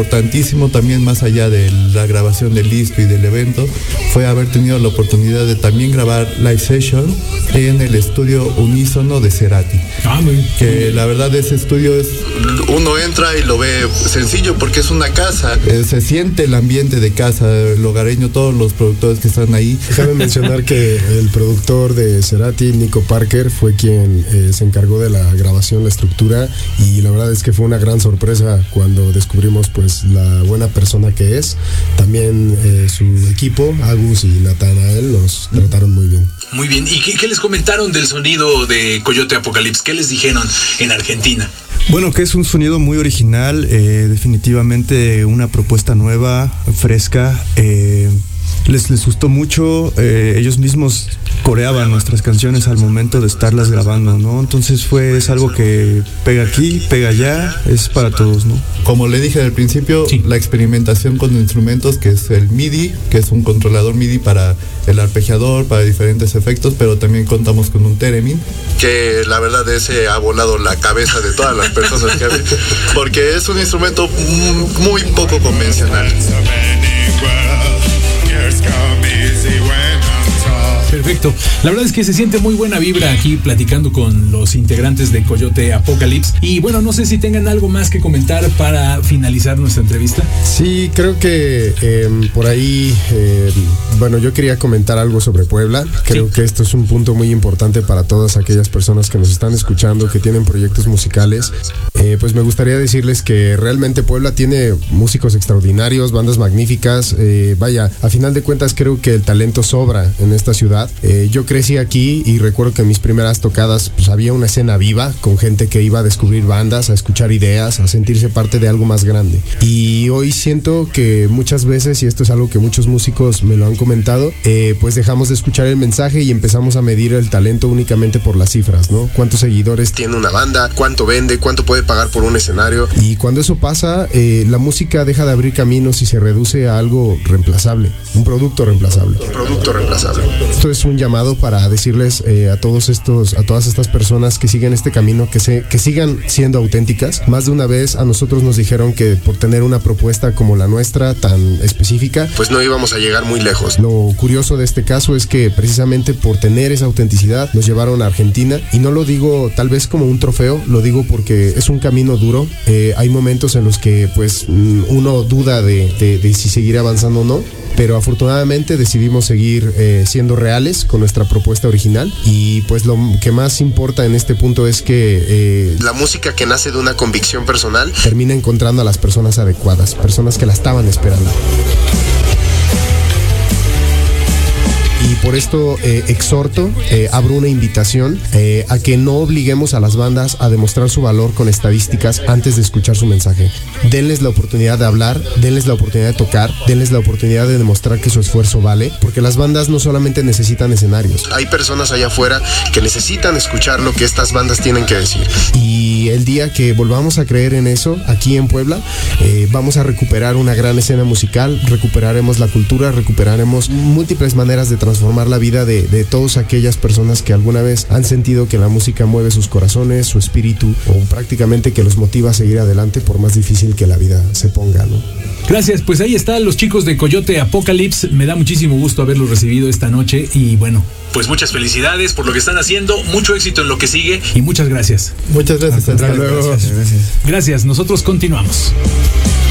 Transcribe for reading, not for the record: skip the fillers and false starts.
importantísimo también, más allá de la grabación del disco y del evento, fue haber tenido la oportunidad de también grabar live session en el estudio Unísono de Cerati. Que la verdad ese estudio es... Uno entra y lo ve sencillo porque es una casa. Se siente el ambiente de casa, el hogareño, todos los productores que están ahí. Cabe mencionar que el productor de Cerati, Nico Parker, fue quien se encargó de la grabación, la estructura, y la verdad es que fue una gran sorpresa cuando descubrimos pues la buena persona que es. También su equipo, Agus y Natanael, nos trataron muy bien. Muy bien, ¿y qué les comentaron del sonido de Coyote Apocalypse? ¿Qué les dijeron en Argentina? Bueno, que es un sonido muy original, definitivamente una propuesta nueva, fresca. Les gustó mucho, ellos mismos coreaban nuestras canciones al momento de estarlas grabando, ¿no? Entonces es algo que pega aquí, pega allá, es para todos, ¿no? Como le dije al principio, sí, la experimentación con instrumentos, que es el MIDI, que es un controlador MIDI para el arpegiador, para diferentes efectos, pero también contamos con un Theremin, que la verdad ese ha volado la cabeza de todas las personas que han, porque es un instrumento muy poco convencional. Perfecto. La verdad es que se siente muy buena vibra aquí platicando con los integrantes de Coyote Apocalypse. Y bueno, no sé si tengan algo más que comentar para finalizar nuestra entrevista. Sí, creo que por ahí, bueno, yo quería comentar algo sobre Puebla. Creo que esto es un punto muy importante para todas aquellas personas que nos están escuchando, que tienen proyectos musicales. Pues me gustaría decirles que realmente Puebla tiene músicos extraordinarios, bandas magníficas. Vaya, a final de cuentas creo que el talento sobra en esta ciudad. Yo crecí aquí y recuerdo que en mis primeras tocadas pues había una escena viva con gente que iba a descubrir bandas, a escuchar ideas, a sentirse parte de algo más grande. Y hoy siento que muchas veces, y esto es algo que muchos músicos me lo han comentado, pues dejamos de escuchar el mensaje y empezamos a medir el talento únicamente por las cifras, ¿no? ¿Cuántos seguidores tiene una banda? ¿Cuánto vende? ¿Cuánto puede pagar por un escenario? Y cuando eso pasa, la música deja de abrir caminos y se reduce a algo reemplazable, un producto reemplazable. Esto es un llamado para decirles a todas estas personas que siguen este camino, que sigan siendo auténticas. Más de una vez a nosotros nos dijeron que por tener una propuesta como la nuestra tan específica, pues no íbamos a llegar muy lejos. Lo curioso de este caso es que precisamente por tener esa autenticidad nos llevaron a Argentina, y no lo digo tal vez como un trofeo, lo digo porque es un camino duro. Hay momentos en los que pues uno duda de si seguir avanzando o no, pero afortunadamente decidimos seguir siendo reales con nuestra propuesta original, y pues lo que más importa en este punto es que la música que nace de una convicción personal termina encontrando a las personas adecuadas, personas que la estaban esperando. Y por esto exhorto, abro una invitación a que no obliguemos a las bandas a demostrar su valor con estadísticas antes de escuchar su mensaje. Denles la oportunidad de hablar, denles la oportunidad de tocar, denles la oportunidad de demostrar que su esfuerzo vale, porque las bandas no solamente necesitan escenarios. Hay personas allá afuera que necesitan escuchar lo que estas bandas tienen que decir. Y el día que volvamos a creer en eso, aquí en Puebla, vamos a recuperar una gran escena musical, recuperaremos la cultura, recuperaremos múltiples maneras de transformar la vida de todas aquellas personas que alguna vez han sentido que la música mueve sus corazones, su espíritu, o prácticamente que los motiva a seguir adelante por más difícil que la vida se ponga, ¿no? Gracias, pues ahí están los chicos de Coyote Apocalypse. Me da muchísimo gusto haberlos recibido esta noche y bueno, pues muchas felicidades por lo que están haciendo, mucho éxito en lo que sigue y muchas gracias. Muchas gracias. Hasta luego. Gracias, nosotros continuamos.